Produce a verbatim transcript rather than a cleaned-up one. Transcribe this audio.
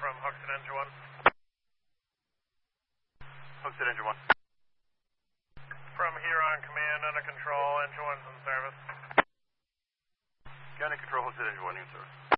from Hookstead Engine one. Hookstead Engine one. From here on command, under control, Engine one's in service. County control, Hookstead Engine one, in service.